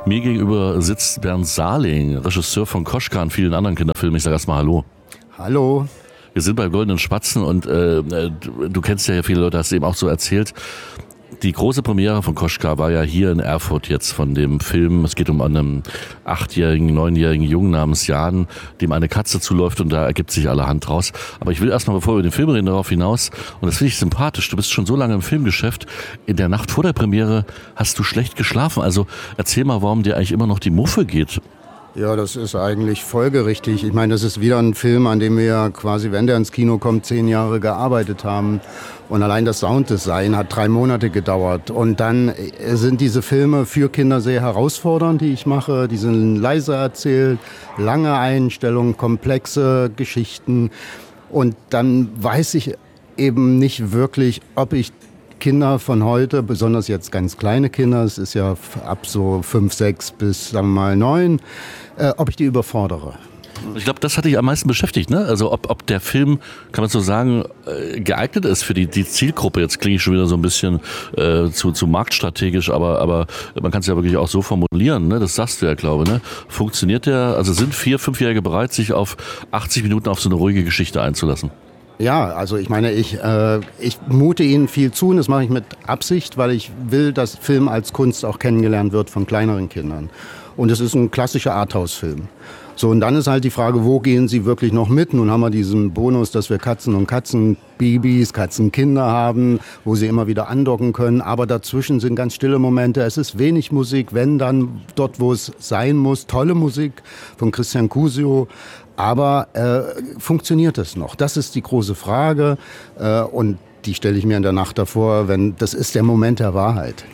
Mir gegenüber sitzt Bernd Saling, Regisseur von Koschka und vielen anderen Kinderfilmen. Ich sage erstmal Hallo. Hallo. Wir sind bei Goldenen Spatzen und du kennst ja viele Leute, hast du eben auch so erzählt. Die große Premiere von Koschka war ja hier in Erfurt jetzt von dem Film. Es geht um einen 8-jährigen, 9-jährigen Jungen namens Jan, dem eine Katze zuläuft und da ergibt sich allerhand draus. Aber ich will erstmal, bevor wir über den Film reden, darauf hinaus, und das finde ich sympathisch, du bist schon so lange im Filmgeschäft, in der Nacht vor der Premiere hast du schlecht geschlafen. Also erzähl mal, warum dir eigentlich immer noch die Muffe geht. Ja, das ist eigentlich folgerichtig. Ich meine, das ist wieder ein Film, an dem wir quasi, wenn der ins Kino kommt, 10 Jahre gearbeitet haben. Und allein das Sounddesign hat 3 Monate gedauert. Und dann sind diese Filme für Kinder sehr herausfordernd, die ich mache. Die sind leise erzählt, lange Einstellungen, komplexe Geschichten. Und dann weiß ich eben nicht wirklich, ob ich Kinder von heute, besonders jetzt ganz kleine Kinder, es ist ja ab so 5, 6 bis, sagen wir mal, 9, ob ich die überfordere. Ich glaube, das hat dich am meisten beschäftigt, ne? Also ob der Film, kann man so sagen, geeignet ist für die Zielgruppe. Jetzt klinge ich schon wieder so ein bisschen zu marktstrategisch, aber man kann es ja wirklich auch so formulieren, ne? Das sagst du ja, glaube ich, ne? Funktioniert der, also sind 4-, 5-Jährige bereit, sich auf 80 Minuten auf so eine ruhige Geschichte einzulassen? Ja, also ich meine, ich mute ihnen viel zu und das mache ich mit Absicht, weil ich will, dass Film als Kunst auch kennengelernt wird von kleineren Kindern. Und es ist ein klassischer Arthouse-Film. So, und dann ist halt die Frage, wo gehen sie wirklich noch mit? Nun haben wir diesen Bonus, dass wir Katzen und Katzenbabys, Katzenkinder haben, wo sie immer wieder andocken können. Aber dazwischen sind ganz stille Momente. Es ist wenig Musik, wenn dann dort, wo es sein muss. Tolle Musik von Christian Cusio. Aber funktioniert es noch? Das ist die große Frage. Und die stelle ich mir in der Nacht davor, das ist der Moment der Wahrheit.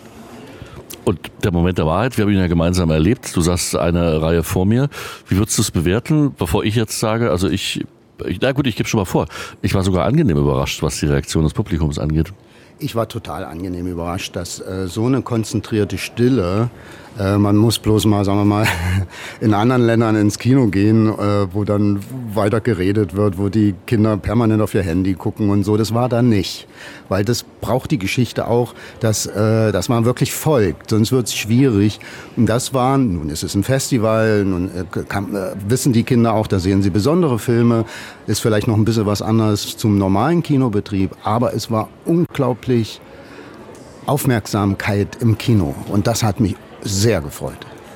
Und der Moment der Wahrheit, wir haben ihn ja gemeinsam erlebt. Du saßt eine Reihe vor mir. Wie würdest du es bewerten, bevor ich jetzt sage, also na gut, ich gebe schon mal vor. Ich war sogar angenehm überrascht, was die Reaktion des Publikums angeht. Ich war total angenehm überrascht, dass so eine konzentrierte Stille, man muss bloß mal, sagen wir mal, in anderen Ländern ins Kino gehen, wo dann weiter geredet wird, wo die Kinder permanent auf ihr Handy gucken und so. Das war da nicht, weil das braucht die Geschichte auch, dass man wirklich folgt, sonst wird es schwierig. Und das war, nun ist es ein Festival, nun wissen die Kinder auch, da sehen sie besondere Filme, ist vielleicht noch ein bisschen was anderes zum normalen Kinobetrieb, aber es war unglaublich Aufmerksamkeit im Kino und das hat mich sehr gefreut.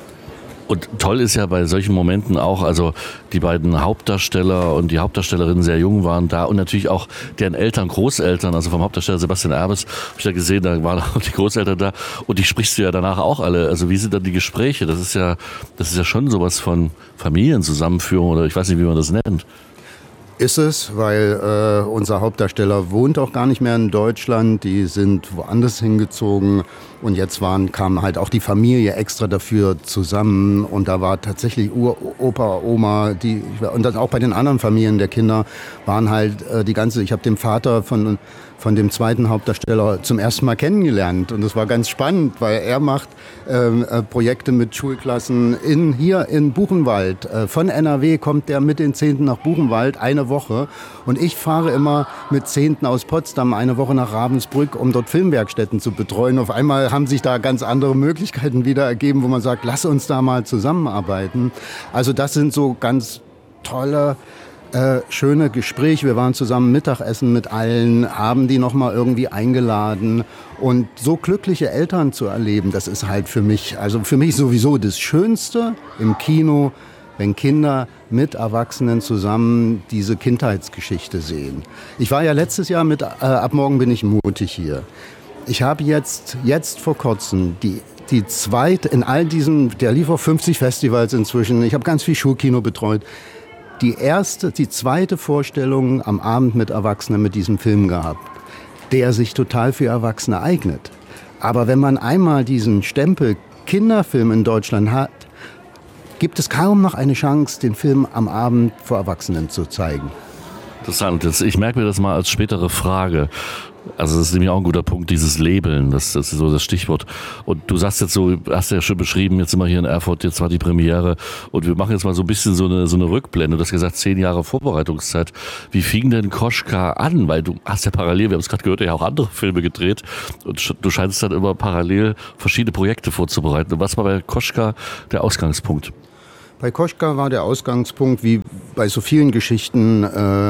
Und toll ist ja bei solchen Momenten auch, also die beiden Hauptdarsteller und die Hauptdarstellerin sehr jung waren da und natürlich auch deren Eltern, Großeltern, also vom Hauptdarsteller Sebastian Erbes, habe ich ja gesehen, da waren auch die Großeltern da und die sprichst du ja danach auch alle. Also wie sind dann die Gespräche? Das ist ja schon sowas von Familienzusammenführung oder ich weiß nicht, wie man das nennt. Ist es, weil unser Hauptdarsteller wohnt auch gar nicht mehr in Deutschland, die sind woanders hingezogen und jetzt kam halt auch die Familie extra dafür zusammen und da war tatsächlich Opa, Oma, und dann auch bei den anderen Familien der Kinder waren halt ich habe den Vater von dem zweiten Hauptdarsteller zum ersten Mal kennengelernt und das war ganz spannend, weil er macht Projekte mit Schulklassen hier in Buchenwald. Von NRW kommt der mit den 10. nach Buchenwald eine Woche und ich fahre immer mit 10. aus Potsdam eine Woche nach Ravensbrück, um dort Filmwerkstätten zu betreuen. Auf einmal haben sich da ganz andere Möglichkeiten wieder ergeben, wo man sagt, lass uns da mal zusammenarbeiten. Also das sind so ganz tolle schöne Gespräche. Wir waren zusammen Mittagessen mit allen, haben die nochmal irgendwie eingeladen. Und so glückliche Eltern zu erleben, das ist halt für mich sowieso das Schönste im Kino, wenn Kinder mit Erwachsenen zusammen diese Kindheitsgeschichte sehen. Ich war ja letztes Jahr mit Ab morgen bin ich mutig hier. Ich habe jetzt vor kurzem die zweite, in all diesen, der lief auf 50 Festivals inzwischen, ich habe ganz viel Schulkino betreut, die zweite Vorstellung am Abend mit Erwachsenen mit diesem Film gehabt, der sich total für Erwachsene eignet. Aber wenn man einmal diesen Stempel Kinderfilm in Deutschland hat, gibt es kaum noch eine Chance, den Film am Abend vor Erwachsenen zu zeigen. Interessant. Jetzt, ich merke mir das mal als spätere Frage. Also das ist nämlich auch ein guter Punkt, dieses Labeln, das ist so das Stichwort. Und du sagst jetzt so, hast ja schon beschrieben, jetzt sind wir hier in Erfurt, jetzt war die Premiere und wir machen jetzt mal so ein bisschen so eine Rückblende. Du hast gesagt, 10 Jahre Vorbereitungszeit. Wie fing denn Koschka an? Weil du hast ja parallel, wir haben es gerade gehört, ja auch andere Filme gedreht und du scheinst dann immer parallel verschiedene Projekte vorzubereiten. Und was war bei Koschka der Ausgangspunkt? Bei Koschka war der Ausgangspunkt, wie bei so vielen Geschichten,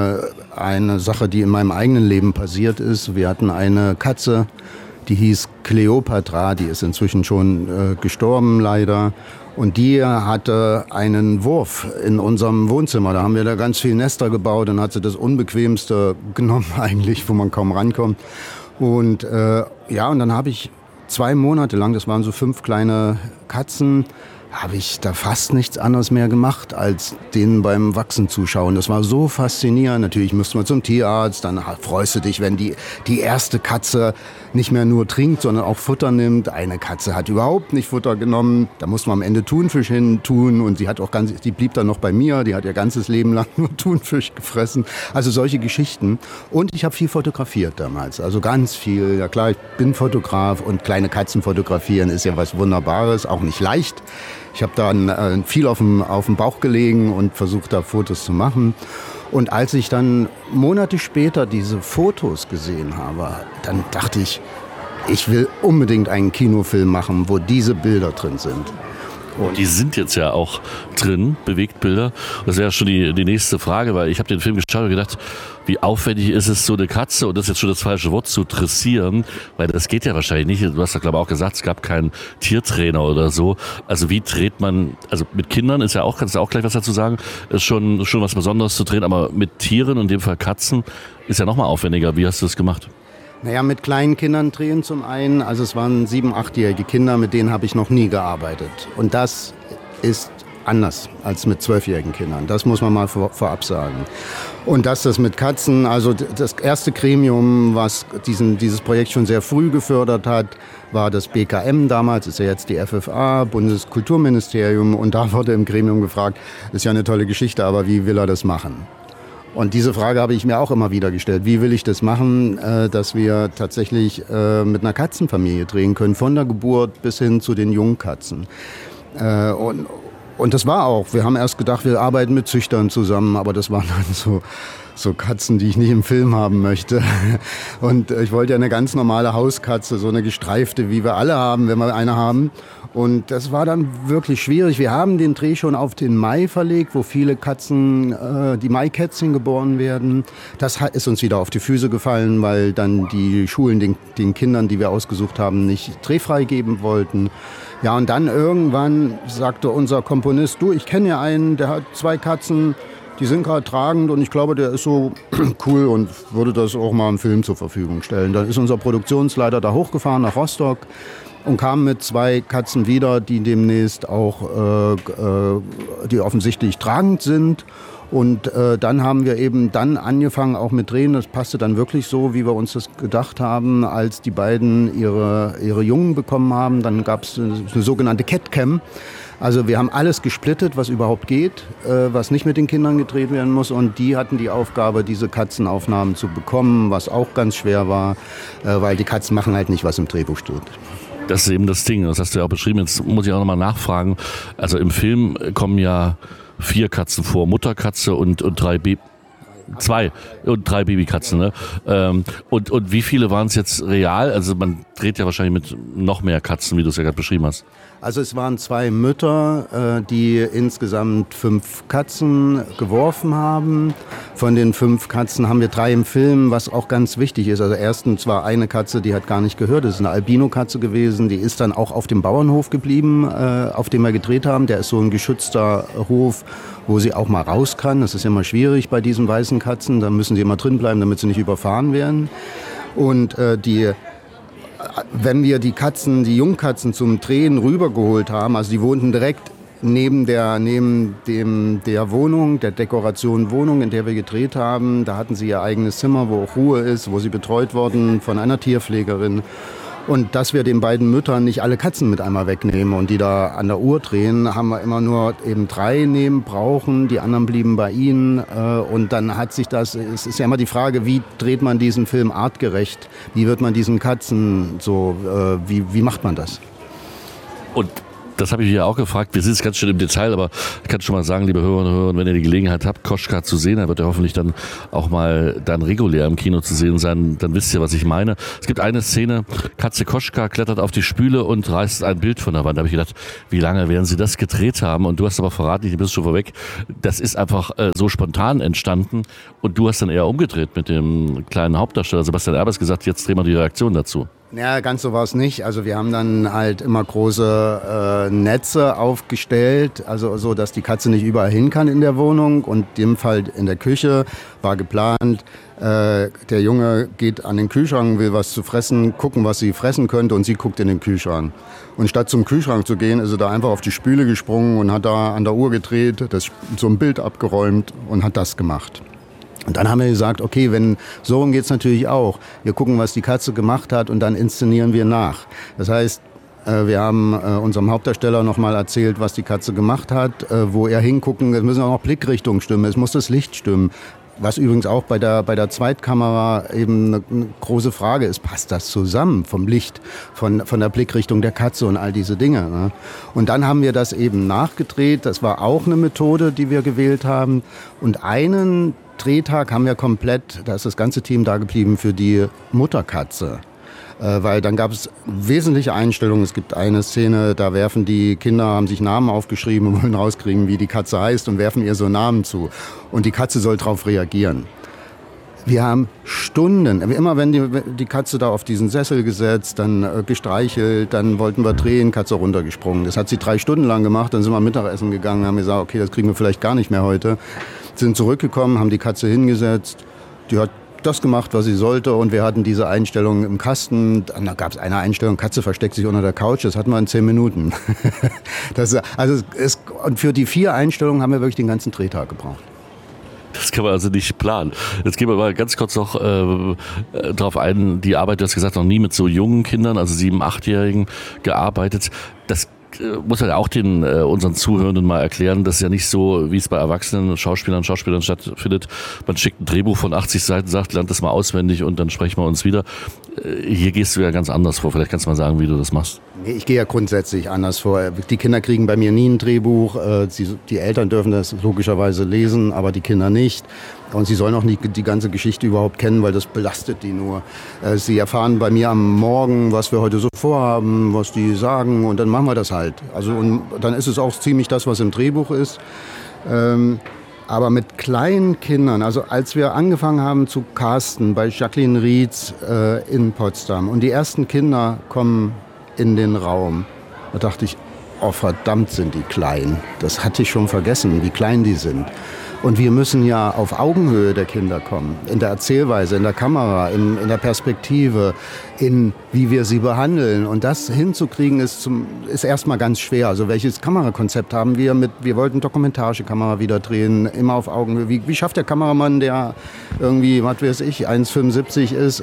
eine Sache, die in meinem eigenen Leben passiert ist. Wir hatten eine Katze, die hieß Kleopatra, die ist inzwischen schon gestorben leider. Und die hatte einen Wurf in unserem Wohnzimmer. Da haben wir da ganz viel Nester gebaut und hat sie das Unbequemste genommen eigentlich, wo man kaum rankommt. Und und dann habe ich 2 Monate lang, das waren so 5 kleine Katzen, habe ich da fast nichts anderes mehr gemacht, als denen beim Wachsen zuschauen. Das war so faszinierend. Natürlich müsste man zum Tierarzt, dann freust du dich, wenn die erste Katze nicht mehr nur trinkt, sondern auch Futter nimmt. Eine Katze hat überhaupt nicht Futter genommen. Da musste man am Ende Thunfisch hin tun und die blieb dann noch bei mir. Die hat ihr ganzes Leben lang nur Thunfisch gefressen. Also solche Geschichten. Und ich habe viel fotografiert damals. Also ganz viel. Ja klar, ich bin Fotograf und kleine Katzen fotografieren ist ja was Wunderbares, auch nicht leicht. Ich habe dann viel auf dem Bauch gelegen und versucht, da Fotos zu machen. Und als ich dann Monate später diese Fotos gesehen habe, dann dachte ich, ich will unbedingt einen Kinofilm machen, wo diese Bilder drin sind. Und die sind jetzt ja auch drin, Bewegtbilder. Das wäre schon die nächste Frage, weil ich habe den Film geschaut und gedacht, wie aufwendig ist es, so eine Katze, und das ist jetzt schon das falsche Wort, zu dressieren, weil das geht ja wahrscheinlich nicht. Du hast ja, glaube ich, auch gesagt, es gab keinen Tiertrainer oder so. Also wie dreht man, also mit Kindern ist ja auch, kannst du auch gleich was dazu sagen, ist schon was Besonderes zu drehen, aber mit Tieren, in dem Fall Katzen, ist ja nochmal aufwendiger. Wie hast du das gemacht? Naja, mit kleinen Kindern drehen zum einen. Also es waren 7-, 8-jährige Kinder, mit denen habe ich noch nie gearbeitet. Und das ist anders als mit 12-jährigen Kindern. Das muss man mal vorab sagen. Und das mit Katzen, also das erste Gremium, was dieses Projekt schon sehr früh gefördert hat, war das BKM damals, ist ja jetzt die FFA, Bundeskulturministerium. Und da wurde im Gremium gefragt, ist ja eine tolle Geschichte, aber wie will er das machen? Und diese Frage habe ich mir auch immer wieder gestellt. Wie will ich das machen, dass wir tatsächlich mit einer Katzenfamilie drehen können, von der Geburt bis hin zu den Jungkatzen. Und das war auch. Wir haben erst gedacht, wir arbeiten mit Züchtern zusammen, aber das waren dann so Katzen, die ich nicht im Film haben möchte. Und ich wollte ja eine ganz normale Hauskatze, so eine gestreifte, wie wir alle haben, wenn wir eine haben. Und das war dann wirklich schwierig. Wir haben den Dreh schon auf den Mai verlegt, wo viele Katzen, die Maikätzchen geboren werden. Das ist uns wieder auf die Füße gefallen, weil dann die Schulen den Kindern, die wir ausgesucht haben, nicht drehfrei geben wollten. Ja, und dann irgendwann sagte unser Komponist, du, ich kenne ja einen, der hat 2 Katzen, die sind gerade tragend und ich glaube, der ist so cool und würde das auch mal im Film zur Verfügung stellen. Dann ist unser Produktionsleiter da hochgefahren nach Rostock und kam mit 2 Katzen wieder, die demnächst auch, die offensichtlich tragend sind. Und dann haben wir eben dann angefangen auch mit Drehen. Das passte dann wirklich so, wie wir uns das gedacht haben, als die beiden ihre Jungen bekommen haben. Dann gab es eine sogenannte Catcam. Also wir haben alles gesplittet, was überhaupt geht, was nicht mit den Kindern gedreht werden muss. Und die hatten die Aufgabe, diese Katzenaufnahmen zu bekommen, was auch ganz schwer war, weil die Katzen machen halt nicht, was im Drehbuch steht. Das ist eben das Ding, das hast du ja auch beschrieben. Jetzt muss ich auch nochmal nachfragen. Also im Film kommen ja 4 Katzen vor, Mutterkatze und 3 Babykatzen. Ne? Und wie viele waren es jetzt real? Also man dreht ja wahrscheinlich mit noch mehr Katzen, wie du es ja gerade beschrieben hast. Also es waren 2 Mütter, die insgesamt 5 Katzen geworfen haben. Von den 5 Katzen haben wir 3 im Film, was auch ganz wichtig ist. Also erstens war eine Katze, die hat gar nicht gehört. Das ist eine Albino-Katze gewesen. Die ist dann auch auf dem Bauernhof geblieben, auf dem wir gedreht haben. Der ist so ein geschützter Hof, wo sie auch mal raus kann. Das ist ja immer schwierig bei diesen weißen Katzen. Da müssen sie immer drin bleiben, damit sie nicht überfahren werden. Und wenn wir die Jungkatzen zum Drehen rübergeholt haben, also die wohnten direkt neben der Wohnung, der Dekoration Wohnung, in der wir gedreht haben. Da hatten sie ihr eigenes Zimmer, wo auch Ruhe ist, wo sie betreut wurden von einer Tierpflegerin. Und dass wir den beiden Müttern nicht alle Katzen mit einmal wegnehmen und die da an der Uhr drehen, haben wir immer nur eben 3 brauchen, die anderen blieben bei ihnen. Und dann hat sich es ist ja immer die Frage, wie dreht man diesen Film artgerecht? Wie wird man diesen Katzen so, wie macht man das? Und das habe ich hier auch gefragt. Wir sind jetzt ganz schön im Detail, aber ich kann schon mal sagen, liebe Hörerinnen und Hörer, wenn ihr die Gelegenheit habt, Koschka zu sehen, dann wird er hoffentlich dann auch mal dann regulär im Kino zu sehen sein. Dann wisst ihr, was ich meine. Es gibt eine Szene, Katze Koschka klettert auf die Spüle und reißt ein Bild von der Wand. Da habe ich gedacht, wie lange werden sie das gedreht haben? Und du hast aber verraten, du bist schon vorweg, das ist einfach so spontan entstanden. Und du hast dann eher umgedreht mit dem kleinen Hauptdarsteller Sebastian Erbers gesagt, jetzt drehen wir die Reaktion dazu. Ja, ganz so war es nicht. Also wir haben dann halt immer große Netze aufgestellt, also so, dass die Katze nicht überall hin kann in der Wohnung. Und in dem Fall in der Küche war geplant, der Junge geht an den Kühlschrank, will was zu fressen, gucken, was sie fressen könnte, und sie guckt in den Kühlschrank. Und statt zum Kühlschrank zu gehen, ist sie da einfach auf die Spüle gesprungen und hat da an der Uhr gedreht, so ein Bild abgeräumt und hat das gemacht. Und dann haben wir gesagt, okay, so rum geht's natürlich auch. Wir gucken, was die Katze gemacht hat, und dann inszenieren wir nach. Das heißt, wir haben unserem Hauptdarsteller nochmal erzählt, was die Katze gemacht hat, wo er hingucken, es müssen auch noch Blickrichtungen stimmen, es muss das Licht stimmen. Was übrigens auch bei der Zweitkamera eben eine große Frage ist, passt das zusammen vom Licht, von der Blickrichtung der Katze und all diese Dinge, ne? Und dann haben wir das eben nachgedreht, das war auch eine Methode, die wir gewählt haben. Und einen Drehtag haben wir komplett, da ist das ganze Team da geblieben für die Mutterkatze. Weil dann gab es wesentliche Einstellungen. Es gibt eine Szene, da werfen die Kinder, haben sich Namen aufgeschrieben und wollen rauskriegen, wie die Katze heißt, und werfen ihr so Namen zu. Und die Katze soll darauf reagieren. Wir haben Stunden, immer wenn die Katze da auf diesen Sessel gesetzt, dann gestreichelt, dann wollten wir drehen, Katze runtergesprungen. Das hat sie 3 Stunden lang gemacht, dann sind wir Mittagessen gegangen, haben gesagt, okay, das kriegen wir vielleicht gar nicht mehr heute. Sind zurückgekommen, haben die Katze hingesetzt, die hat das gemacht, was sie sollte, und wir hatten diese Einstellung im Kasten. Da gab es eine Einstellung, Katze versteckt sich unter der Couch, das hatten wir in 10 Minuten. Und für die 4 Einstellungen haben wir wirklich den ganzen Drehtag gebraucht. Das kann man also nicht planen. Jetzt gehen wir mal ganz kurz noch drauf ein, die Arbeit, du hast gesagt, noch nie mit so jungen Kindern, also 7-, 8-Jährigen gearbeitet. Das muss man ja auch unseren Zuhörenden mal erklären, das ist ja nicht so, wie es bei erwachsenen Schauspielern stattfindet. Man schickt ein Drehbuch von 80 Seiten, sagt, lernt das mal auswendig und dann sprechen wir uns wieder. Hier gehst du ja ganz anders vor. Vielleicht kannst du mal sagen, wie du das machst. Nee, ich gehe ja grundsätzlich anders vor. Die Kinder kriegen bei mir nie ein Drehbuch. Die Eltern dürfen das logischerweise lesen, aber die Kinder nicht. Und sie sollen auch nicht die ganze Geschichte überhaupt kennen, weil das belastet die nur. Sie erfahren bei mir am Morgen, was wir heute so vorhaben, was die sagen, und dann machen wir das halt. Also, und dann ist es auch ziemlich das, was im Drehbuch ist. Aber mit kleinen Kindern, also als wir angefangen haben zu casten bei Jacqueline Rietz in Potsdam und die ersten Kinder kommen in den Raum, da dachte ich, oh verdammt sind die klein. Das hatte ich schon vergessen, wie klein die sind. Und wir müssen ja auf Augenhöhe der Kinder kommen, in der Erzählweise, in der Kamera, in der Perspektive, in wie wir sie behandeln. Und das hinzukriegen ist erstmal ganz schwer. Also welches Kamerakonzept haben wir wir wollten Dokumentarkamera wieder drehen, immer auf Augenhöhe. Wie schafft der Kameramann, der irgendwie, was weiß ich, 1,75 ist,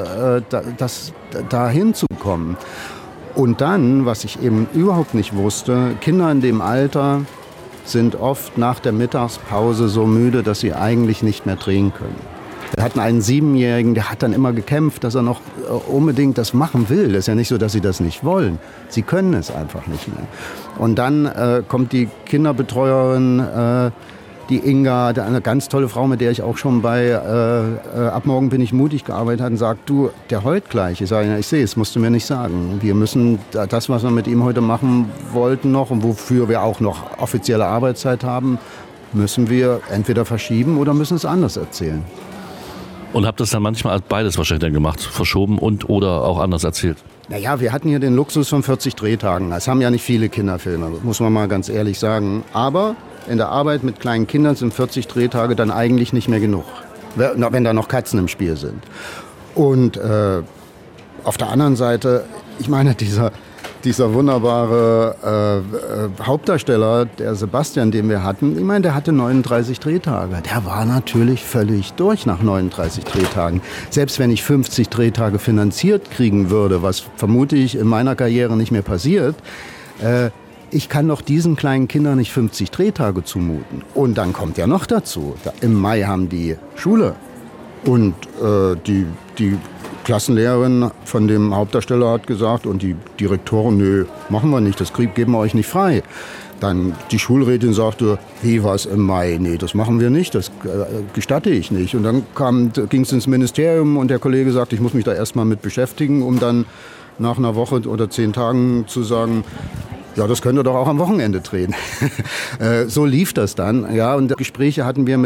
da hinzukommen? Und dann, was ich eben überhaupt nicht wusste, Kinder in dem Alter sind oft nach der Mittagspause so müde, dass sie eigentlich nicht mehr drehen können. Wir hatten einen 7-Jährigen, der hat dann immer gekämpft, dass er noch unbedingt das machen will. Das ist ja nicht so, dass sie das nicht wollen. Sie können es einfach nicht mehr. Und dann kommt die Kinderbetreuerin, die Inga, eine ganz tolle Frau, mit der ich auch schon bei Ab morgen bin ich mutig gearbeitet habe, und sagt, du, der heult gleich. Ich sage, ja, ich sehe es, musst du mir nicht sagen. Wir müssen das, was wir mit ihm heute machen wollten noch und wofür wir auch noch offizielle Arbeitszeit haben, müssen wir entweder verschieben oder müssen es anders erzählen. Und habt das dann manchmal beides wahrscheinlich dann gemacht, verschoben und oder auch anders erzählt? Naja, wir hatten hier den Luxus von 40 Drehtagen. Das haben ja nicht viele Kinderfilme, muss man mal ganz ehrlich sagen. Aber in der Arbeit mit kleinen Kindern sind 40 Drehtage dann eigentlich nicht mehr genug, wenn da noch Katzen im Spiel sind. Und auf der anderen Seite, ich meine, dieser wunderbare Hauptdarsteller, der Sebastian, den wir hatten, ich meine, der hatte 39 Drehtage. Der war natürlich völlig durch nach 39 Drehtagen. Selbst wenn ich 50 Drehtage finanziert kriegen würde, was vermute ich in meiner Karriere nicht mehr passiert, ich kann doch diesen kleinen Kindern nicht 50 Drehtage zumuten. Und dann kommt ja noch dazu, im Mai haben die Schule. Und die Klassenlehrerin von dem Hauptdarsteller hat gesagt, und die Direktorin, nö, machen wir nicht, das geben wir euch nicht frei. Dann die Schulrätin sagte, wie was im Mai? Nee, das machen wir nicht, das gestatte ich nicht. Und dann ging es ins Ministerium und der Kollege sagte, ich muss mich da erstmal mit beschäftigen, um dann nach einer Woche oder 10 Tagen zu sagen, ja, das könnt ihr doch auch am Wochenende drehen. So lief das dann. Ja, und Gespräche hatten wir mit